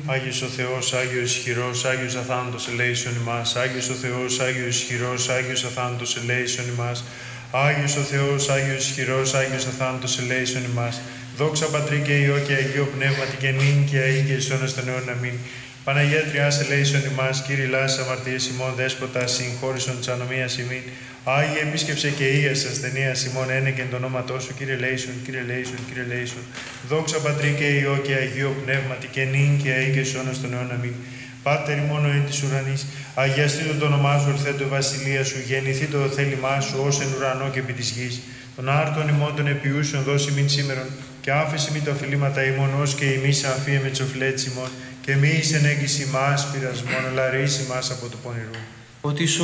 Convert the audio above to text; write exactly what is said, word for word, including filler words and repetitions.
Άγιος ο Θεός, Άγιος ισχυρός, Άγιος αθάνατος ελέησον ημάς. Άγιος ο Θεός, Άγιος ισχυρός, Άγιος αθάνατος ελέησον ημάς. Άγιος ο Θεός, Άγιος ισχυρός, Άγιος αθάνατος ελέησον ημάς. Δόξα Πατρί και Υιό και Αγίο Πνεύματι και νυν και αεί και εις αιώνας των αιώνων. Αμήν. Παναγία Τριάς ελέησον ημάς, Κύριε λάσεις αμαρτίες ημών, Δέσποτα συγχώρησον της ανομίας ημίν. Άγιε επίσκεψε και ίας ασθενείας ημών, ένεκεν το ονόματό σου, Κύριε λέησον, Κύριε λέησον, Κύριε λέησον. Δόξα Πατρί και Υιό και Αγίο Πνεύματι και νυν και αεί και εις αιώνας των αιώνων. Αμήν. Πάτερ ημών ο εν της ουρανής, αγιαστήτω το όνομά σου, ορθέτω η βασιλεία σου, γεννηθήτω το θέλημά σου, ως εν ουρανό και επί της γης. Των άρτων ημών των επιούσεων δώσει μην σήμερον, και άφηση μη τα οφειλήματα ημών, ως και εμείς αμφίε με τις οφειλέτες ημών, και μη εις εν έγκυση μας πειρασμόν, αλλά ρίση μας από του πονηρού. Ότι